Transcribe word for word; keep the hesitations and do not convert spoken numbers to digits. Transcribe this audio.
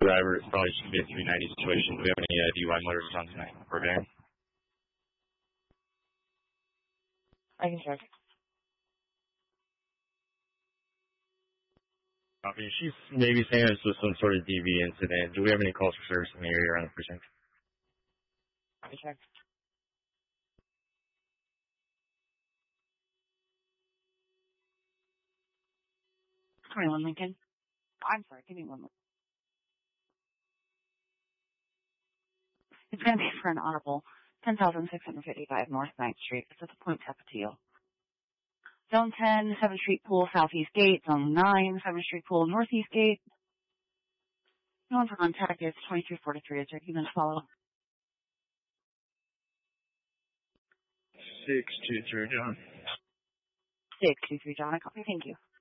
Driver, it probably should be a three ninety situation. Do we have any uh, D U I motorists on tonight for van? I can check. Copy. She's maybe saying this was some sort of D V incident. Do we have any calls for service in the area around the precinct? I can check. twenty-one Lincoln. I'm sorry, give me one more. It's going to be for an audible. ten thousand six hundred fifty-five North ninth Street. It's at the Point Tapatio. Zone ten, seventh Street Pool, Southeast Gate. Zone nine, seventh Street Pool, Northeast Gate. No one for contact. It's twenty-three forty-three. Is there even a follow? six two three, John. six two three, John. I copy. Thank you.